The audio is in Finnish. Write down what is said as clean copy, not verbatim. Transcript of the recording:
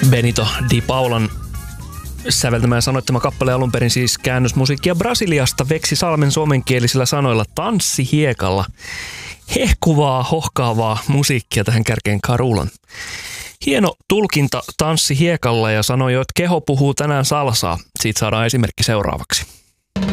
Benito Di Paulan säveltämä ja sanoittama kappale alun perin siis käännösmusiikkia Brasiliasta Veksi Salmen suomenkielisillä sanoilla tanssi hiekalla. Hehkuvaa, hohkaavaa musiikkia tähän kärkeen Carulan. Hieno tulkinta tanssi hiekalla ja sanoi jo, että keho puhuu tänään salsaa. Siitä saadaan esimerkki seuraavaksi.